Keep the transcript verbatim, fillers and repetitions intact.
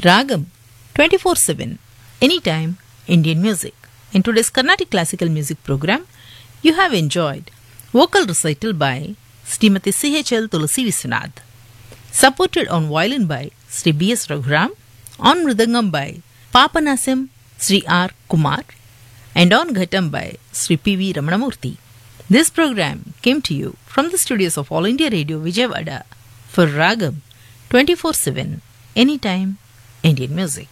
Ragam twenty-four seven, anytime Indian music. In today's Carnatic classical music program, you have enjoyed vocal recital by Srimati C H L Tulasi Viswanath, supported on violin by Sri B S Raghuram, on mridangam by Papanasim Sri R Kumar, and on ghatam by Sri P V Ramanamurthy. This program came to you from the studios of All India Radio Vijayawada for Ragam twenty-four seven, anytime Indian music.